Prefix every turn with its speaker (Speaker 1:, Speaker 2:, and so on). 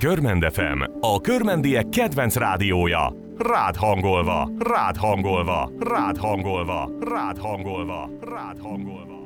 Speaker 1: Körmend FM, a körmendiek kedvenc rádiója. Rád hangolva, rád hangolva, rád hangolva, rád hangolva, rád hangolva.